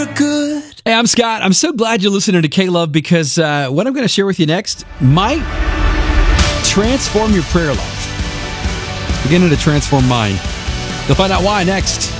good. Hey, I'm Scott. I'm so glad you're listening to K-Love because what I'm going to share with you next might transform your prayer life. Beginning to transform mine. You'll find out why next.